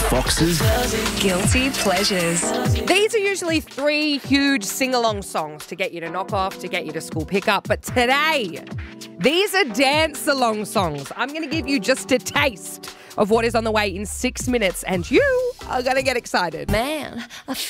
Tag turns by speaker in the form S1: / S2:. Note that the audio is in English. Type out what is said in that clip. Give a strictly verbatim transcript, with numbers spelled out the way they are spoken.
S1: Fox's
S2: Guilty pleasures.
S3: These are usually three huge sing-along songs to get you to knock off, to get you to school pickup. But today, these are dance-along songs. I'm going to give you just a taste of what is on the way in six minutes, and you are going to get excited.
S2: Man, I